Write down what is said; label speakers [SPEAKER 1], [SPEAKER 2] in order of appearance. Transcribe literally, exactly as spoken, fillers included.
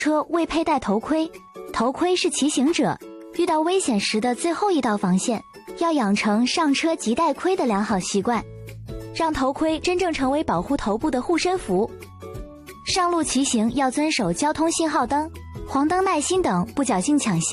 [SPEAKER 1] 车未佩戴头盔，头盔是骑行者遇到危险时的最后一道防线，要养成上车即戴盔的良好习惯，让头盔真正成为保护头部的护身符。上路骑行要遵守交通信号灯、黄灯耐心等，不侥幸抢险。